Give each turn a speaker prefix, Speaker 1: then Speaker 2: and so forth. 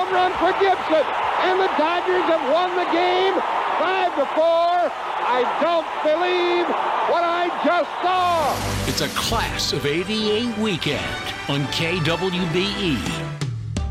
Speaker 1: home run for Gibson. And the Dodgers have won the game 5-4. I don't believe what I just saw.
Speaker 2: It's a Class of '88 weekend on KWBE.